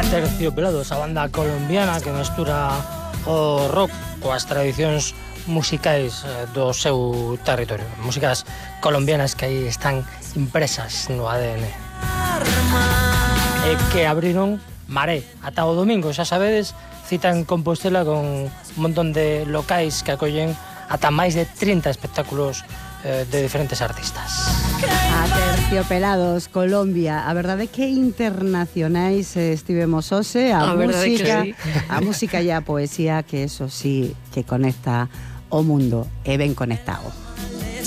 Terciopelados, a banda colombiana que mestura o rock coas tradicións musicais do seu territorio. Músicas colombianas que aí están impresas no ADN. E que abriron Maré ata o domingo, xa sabedes, cita en Compostela con un montón de locais que acollen ata máis de 30 espectáculos de diferentes artistas. A Terciopelados, Colombia. A verdade é que internacionais estivemos hoxe. A música, sí. A música e a poesía, que eso sí, que conecta o mundo e ben conectado.